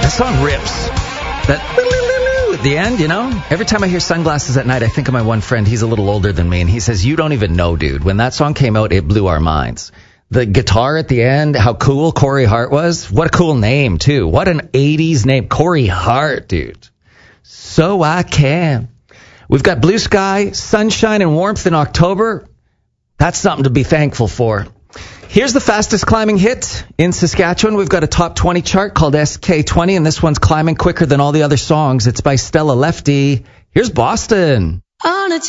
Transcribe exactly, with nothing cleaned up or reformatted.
That song rips. That at the end, you know? Every time I hear Sunglasses at Night, I think of my one friend. He's a little older than me, and he says, you don't even know, dude. When that song came out, it blew our minds. The guitar at the end, how cool Corey Hart was. What a cool name, too. What an eighties name. Corey Hart, dude. So I can. We've got blue sky, sunshine, and warmth in October. That's something to be thankful for. Here's the fastest climbing hit in Saskatchewan. We've got a top twenty chart called S K twenty, and this one's climbing quicker than all the other songs. It's by Stella Lefty. Here's Boston. On a